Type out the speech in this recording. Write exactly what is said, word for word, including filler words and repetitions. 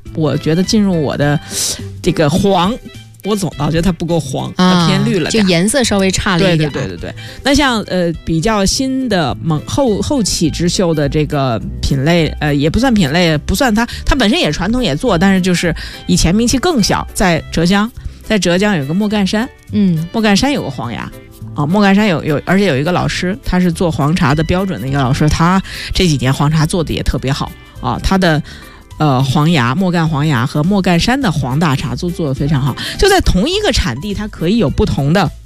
我觉得进入我的这个黄。我总老觉得它不够黄，它偏绿了点、 啊，就颜色稍微差了一点。 对对对对对。那像呃比较新的猛后后起之秀的这个品类，呃也不算品类，不算它，它本身也传统也做，但是就是以前名气更小，在浙江，在浙江有个莫干山， 嗯， 莫干山有个黄芽。啊，莫干山有有，而且有一个老师，他是做黄茶的标准的一个老师，他这几年黄茶做的也特别好啊，他的。呃，黄芽、莫干黄芽和莫干山的黄大茶都做得非常好，就在同一个产地，它可以有不同的